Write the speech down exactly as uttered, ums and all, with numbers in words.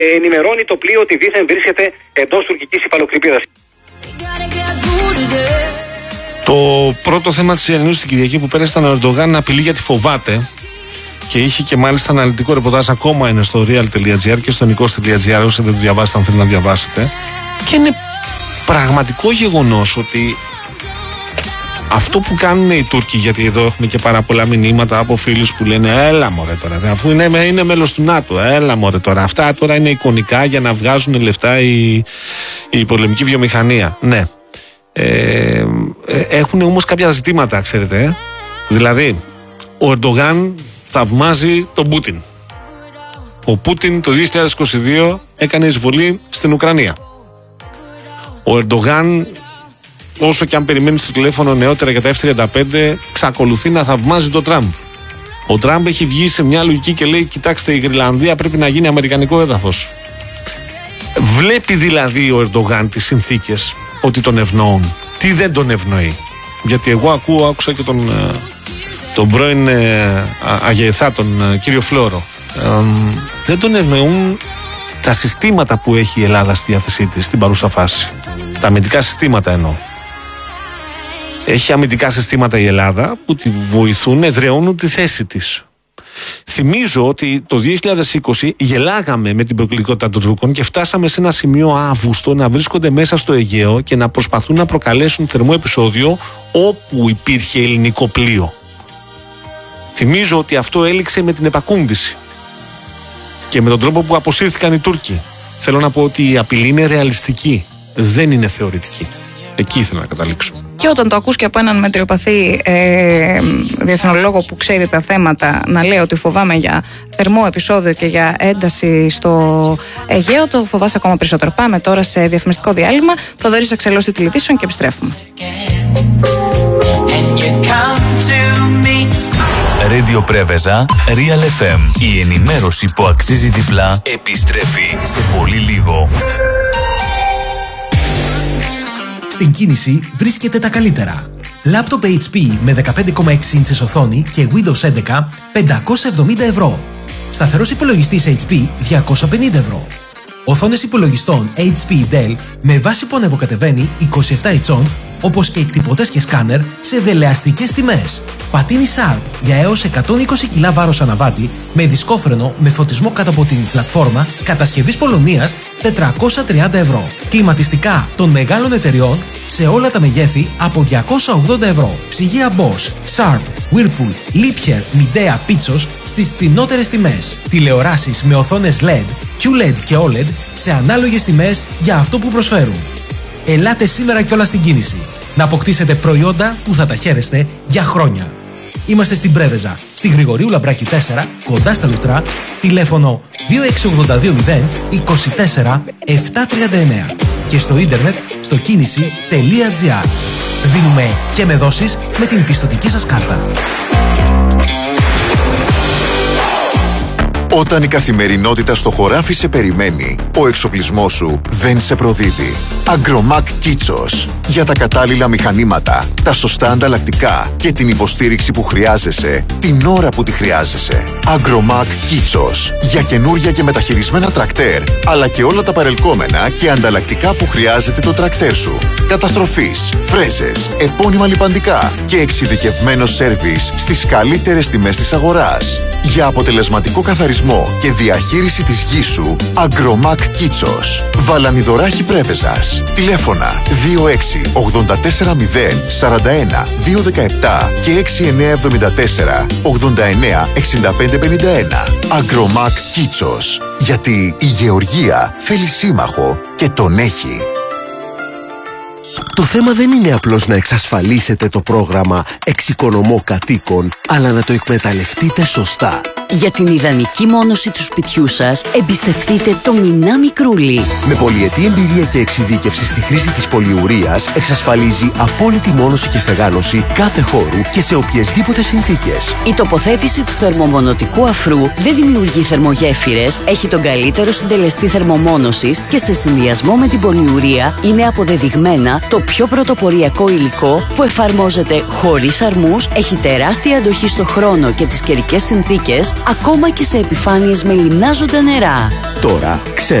ενημερώνει το πλοίο ότι δήθεν βρίσκεται εντός τουρκικής υφαλοκρηπίδας. Το πρώτο θέμα της Ιρηνίου στην Κυριακή που πέρασε ήταν ο Ερντογάν να απειλεί γιατί φοβάται. Και είχε και μάλιστα αναλυτικό ρεπορτάζ, ακόμα είναι στο real.gr και στο νικός τελεία gr, όσοι δεν το διαβάσετε, αν θέλετε να διαβάσετε. Και είναι πραγματικό γεγονός ότι αυτό που κάνουν οι Τούρκοι, γιατί εδώ έχουμε και πάρα πολλά μηνύματα από φίλους που λένε έλα μωρέ τώρα, αφού είναι, είναι μέλος του ΝΑΤΟ, έλα μωρέ τώρα, αυτά τώρα είναι εικονικά για να βγάζουν λεφτά η, η πολεμική βιομηχανία. Ναι. Ε, ε, έχουν όμως κάποια ζητήματα, ξέρετε. Ε. Δηλαδή, ο Ερντογάν θαυμάζει τον Πούτιν. Ο Πούτιν το δύο χιλιάδες είκοσι δύο έκανε εισβολή στην Ουκρανία. Ο Ερντογάν, όσο και αν περιμένει στο τηλέφωνο νεότερα για τα εφ τριάντα πέντε, εξακολουθεί να θαυμάζει τον Τραμπ. Ο Τραμπ έχει βγει σε μια λογική και λέει: κοιτάξτε, η Γρυλανδία πρέπει να γίνει αμερικανικό έδαφος. Βλέπει δηλαδή ο Ερντογάν τις συνθήκες ότι τον ευνοούν. Τι δεν τον ευνοεί. Γιατί εγώ ακούω, άκουσα και τον, τον πρώην Αγιεθά, τον κύριο Φλόρο. Ε, δεν τον ευνοούν τα συστήματα που έχει η Ελλάδα στη διάθεσή της στην παρούσα φάση. Τα αμυντικά συστήματα εννοώ. Έχει αμυντικά συστήματα η Ελλάδα που τη βοηθούν, εδραιώνουν τη θέση της. Θυμίζω ότι το δύο χιλιάδες είκοσι γελάγαμε με την προκλητικότητα των Τούρκων και φτάσαμε σε ένα σημείο Αύγουστο να βρίσκονται μέσα στο Αιγαίο και να προσπαθούν να προκαλέσουν θερμό επεισόδιο όπου υπήρχε ελληνικό πλοίο. Θυμίζω ότι αυτό έληξε με την επακούμβηση και με τον τρόπο που αποσύρθηκαν οι Τούρκοι. Θέλω να πω ότι η απειλή είναι ρεαλιστική, δεν είναι θεωρητική. Εκεί ήθελα να καταλήξω. Και όταν το ακούς και από έναν μετριοπαθή ε, διεθνολόγο που ξέρει τα θέματα να λέει ότι φοβάμαι για θερμό επεισόδιο και για ένταση στο Αιγαίο, το φοβάσαι ακόμα περισσότερο. Πάμε τώρα σε διαφημιστικό διάλειμμα. Θοδωρής Αξελός στη τηλεδίσεων και επιστρέφουμε. Radio Πρέβεζα, Real εφ εμ. Η ενημέρωση που αξίζει διπλά επιστρέφει σε πολύ λίγο. Στην κίνηση βρίσκεται τα καλύτερα. Λάπτοπ έιτς πι με δεκαπέντε κόμμα έξι ίντσες οθόνη και Windows έντεκα πεντακόσια εβδομήντα ευρώ. Σταθερός υπολογιστής έιτς πι διακόσια πενήντα ευρώ. Οθόνες υπολογιστών έιτς πι Dell με βάση που ανεβοκατεβαίνει είκοσι επτά ιντσών, όπως και εκτυπωτές και σκάνερ σε δελεαστικές τιμές. Πατίνι Sharp για έως εκατόν είκοσι κιλά βάρος αναβάτη με δισκόφρενο με φωτισμό κάτω από την πλατφόρμα κατασκευής Πολωνίας τετρακόσια τριάντα ευρώ. Κλιματιστικά των μεγάλων εταιριών σε όλα τα μεγέθη από διακόσια ογδόντα ευρώ. Ψυγεία Bosch, Sharp, Whirlpool, Liebherr, Midea, Pitsos στις φθηνότερες τιμές. Τηλεοράσεις με οθόνες ελ ι ντι, κιου ελ ι ντι και ο ελ ι ντι σε ανάλογες τιμές για αυτό που προσφέρουν. Ελάτε σήμερα κιόλας στην κίνηση να αποκτήσετε προϊόντα που θα τα χαίρεστε για χρόνια. Είμαστε στην Πρέβεζα, στη Γρηγορίου Λαμπράκη τέσσερα, κοντά στα Λουτρά, τηλέφωνο δύο έξι οκτώ δύο μηδέν είκοσι τέσσερα επτακόσια τριάντα εννέα και στο ίντερνετ στο κίνηση τελεία τζι άρ. Δίνουμε και με δόσεις με την πιστωτική σας κάρτα. Όταν η καθημερινότητα στο χωράφι σε περιμένει, ο εξοπλισμός σου δεν σε προδίδει. Agromac Kitsos. Για τα κατάλληλα μηχανήματα, τα σωστά ανταλλακτικά και την υποστήριξη που χρειάζεσαι, την ώρα που τη χρειάζεσαι. Agromac Kitsos. Για καινούρια και μεταχειρισμένα τρακτέρ, αλλά και όλα τα παρελκόμενα και ανταλλακτικά που χρειάζεται το τρακτέρ σου. Καταστροφής, φρέζες, επώνυμα λιπαντικά και εξειδικευμένο σέρβις στις καλύτερες τιμές της αγοράς. Για αποτελεσματικό καθαρισμό και διαχείριση της γης σου, Agromac Kitsos. Βαλανιδωράχη Πρέβεζας. Τηλέφωνα δύο έξι οκτώ τέσσερα μηδέν σαράντα ένα διακόσια δεκαεπτά και έξι εννιά εβδομήντα τέσσερα ογδόντα εννέα εξήντα πέντε πενήντα ένα. Agromac Kitsos. Γιατί η γεωργία θέλει σύμμαχο και τον έχει. Το θέμα δεν είναι απλώς να εξασφαλίσετε το πρόγραμμα Εξοικονομώ Κατοίκων, αλλά να το εκμεταλλευτείτε σωστά. Για την ιδανική μόνωση του σπιτιού σας, εμπιστευτείτε το Μινά Μικρούλι. Με πολυετή εμπειρία και εξειδίκευση στη χρήση της πολυουρίας, εξασφαλίζει απόλυτη μόνωση και στεγάνωση κάθε χώρου και σε οποιασδήποτε συνθήκες. Η τοποθέτηση του θερμομονωτικού αφρού δεν δημιουργεί θερμογέφυρες, έχει τον καλύτερο συντελεστή θερμομόνωσης και σε συνδυασμό με την πολυουρία είναι αποδεδειγμένα το πιο πρωτοποριακό υλικό που εφαρμόζεται χωρίς αρμούς, έχει τεράστια αντοχή στο χρόνο και τις καιρικές συνθήκες ακόμα και σε επιφάνειες με λιμνάζοντα νερά. Τώρα ξέρετε